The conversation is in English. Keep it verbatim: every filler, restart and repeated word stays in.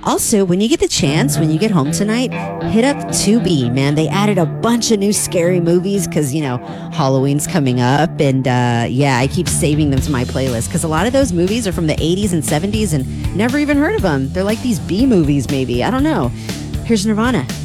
Also, when you get the chance, when you get home tonight, hit up Tubi, man. They added a bunch of new scary movies because, you know, Halloween's coming up. And uh, yeah, I keep saving them to my playlist because a lot of those movies are from the eighties and seventies and never even heard of them. They're like these B movies, maybe. I don't know. Here's Nirvana.